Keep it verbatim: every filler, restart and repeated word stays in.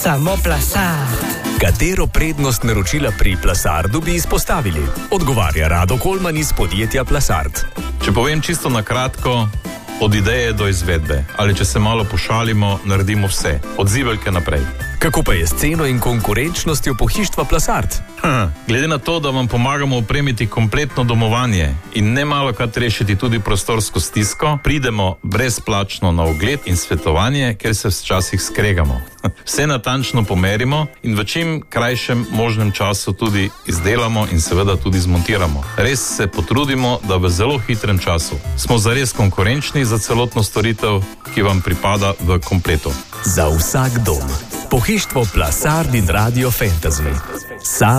Samo Plasart. Katero prednost naročila pri Plasardu bi izpostavili? Odgovarja Rado Kolman iz podjetja Plasart. Če povem čisto na kratko, od ideje do izvedbe. Ali če se malo pošalimo, naredimo vse. Od zibelke naprej. Kako pa je s ceno in konkurenčnostjo pohištva Plasart? Hm, glede na to, da vam pomagamo opremiti kompletno domovanje in ne malo krat rešiti tudi prostorsko stisko, pridemo brezplačno na ogled in svetovanje, ker se včasih skregamo. Vse natančno pomerimo in v čim krajšem možnem času tudi izdelamo in seveda tudi zmontiramo. Res se potrudimo, da v zelo hitrem času. Smo zares konkurenčni za celotno storitev, ki vam pripada v kompletu. Za vsak dom. Pohištvo Plasart in Radio Fantasy. Sam